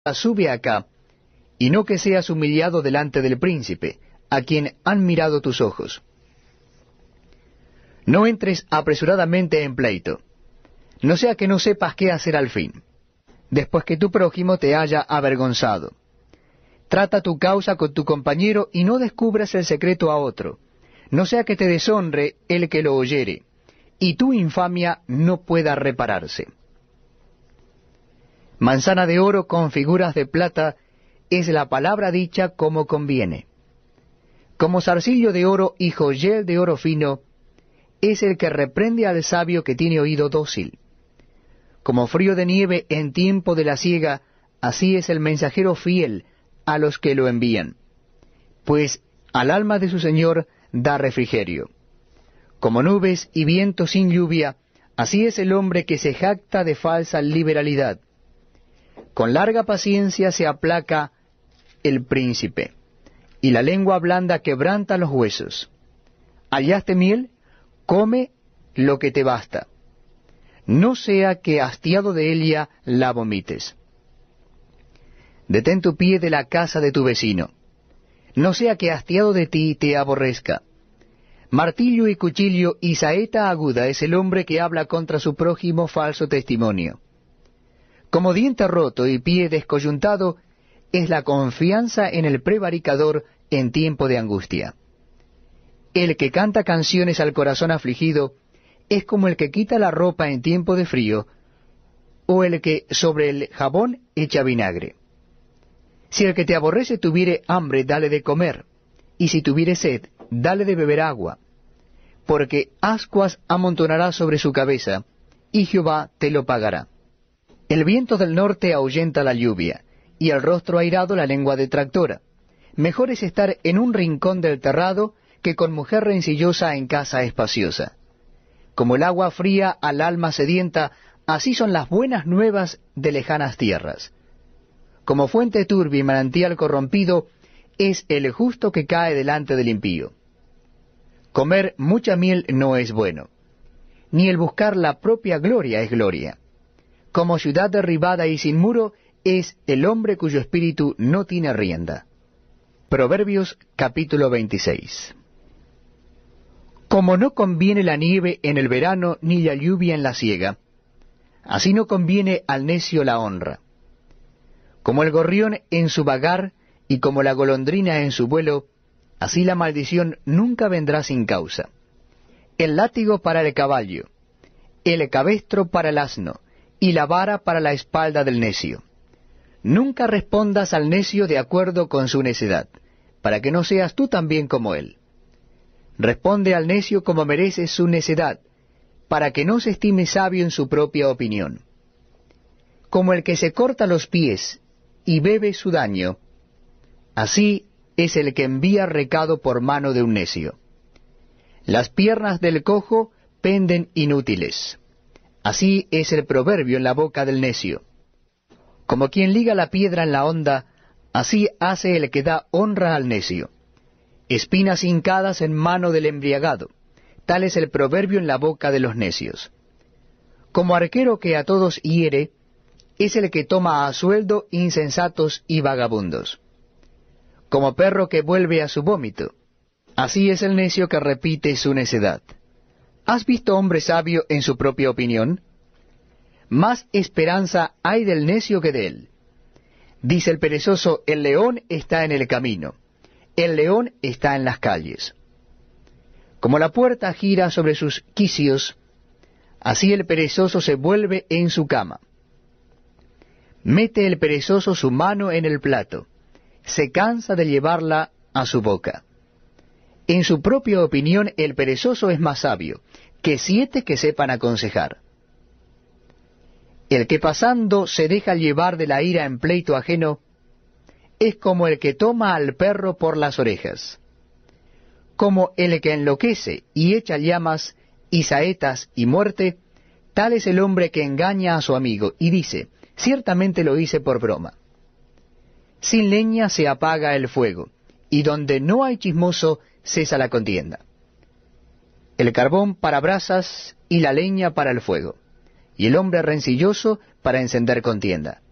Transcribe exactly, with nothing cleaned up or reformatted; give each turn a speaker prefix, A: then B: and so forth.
A: sube acá, y no que seas humillado delante del príncipe, a quien han mirado tus ojos. No entres apresuradamente en pleito, no sea que no sepas qué hacer al fin, después que tu prójimo te haya avergonzado. Trata tu causa con tu compañero y no descubras el secreto a otro, no sea que te deshonre el que lo oyere, y tu infamia no pueda repararse. Manzana de oro con figuras de plata es la palabra dicha como conviene. Como zarcillo de oro y joyel de oro fino es el que reprende al sabio que tiene oído dócil. Como frío de nieve en tiempo de la siega, así es el mensajero fiel a los que lo envían, pues al alma de su Señor da refrigerio. Como nubes y viento sin lluvia, así es el hombre que se jacta de falsa liberalidad. Con larga paciencia se aplaca el príncipe, y la lengua blanda quebranta los huesos. ¿Hallaste miel? Come lo que te basta. No sea que hastiado de ella la vomites. Detén tu pie de la casa de tu vecino. No sea que hastiado de ti te aborrezca. Martillo y cuchillo y saeta aguda es el hombre que habla contra su prójimo falso testimonio. Como diente roto y pie descoyuntado es la confianza en el prevaricador en tiempo de angustia. El que canta canciones al corazón afligido es como el que quita la ropa en tiempo de frío, o el que sobre el jabón echa vinagre. Si el que te aborrece tuviere hambre, dale de comer, y si tuviere sed, dale de beber agua, porque ascuas amontonará sobre su cabeza, y Jehová te lo pagará. El viento del norte ahuyenta la lluvia, y el rostro airado la lengua detractora. Mejor es estar en un rincón del terrado que con mujer rencillosa en casa espaciosa. Como el agua fría al alma sedienta, así son las buenas nuevas de lejanas tierras. Como fuente turbia y manantial corrompido, es el justo que cae delante del impío. Comer mucha miel no es bueno, ni el buscar la propia gloria es gloria. Como ciudad derribada y sin muro, es el hombre cuyo espíritu no tiene rienda. Proverbios capítulo veintiséis. Como no conviene la nieve en el verano, ni la lluvia en la siega, así no conviene al necio la honra. Como el gorrión en su vagar, y como la golondrina en su vuelo, así la maldición nunca vendrá sin causa. El látigo para el caballo, el cabestro para el asno, y la vara para la espalda del necio. Nunca respondas al necio de acuerdo con su necedad, para que no seas tú también como él. Responde al necio como merece su necedad, para que no se estime sabio en su propia opinión. Como el que se corta los pies y bebe su daño, así es el que envía recado por mano de un necio. Las piernas del cojo penden inútiles. Así es el proverbio en la boca del necio. Como quien liga la piedra en la honda, así hace el que da honra al necio. Espinas hincadas en mano del embriagado, tal es el proverbio en la boca de los necios. Como arquero que a todos hiere, es el que toma a sueldo insensatos y vagabundos. Como perro que vuelve a su vómito, así es el necio que repite su necedad. ¿Has visto hombre sabio en su propia opinión? Más esperanza hay del necio que de él. Dice el perezoso, el león está en el camino, el león está en las calles. Como la puerta gira sobre sus quicios, así el perezoso se vuelve en su cama. Mete el perezoso su mano en el plato, se cansa de llevarla a su boca. En su propia opinión el perezoso es más sabio que siete que sepan aconsejar. El que pasando se deja llevar de la ira en pleito ajeno, es como el que toma al perro por las orejas. Como el que enloquece y echa llamas y saetas y muerte, tal es el hombre que engaña a su amigo y dice, ciertamente lo hice por broma. Sin leña se apaga el fuego, y donde no hay chismoso cesa la contienda. El carbón para brasas y la leña para el fuego, y el hombre rencilloso para encender contienda.